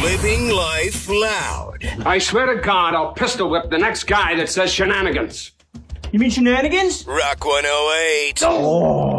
Living life loud. I swear to God, I'll pistol whip the next guy that says shenanigans. You mean shenanigans? Rock 108. Oh.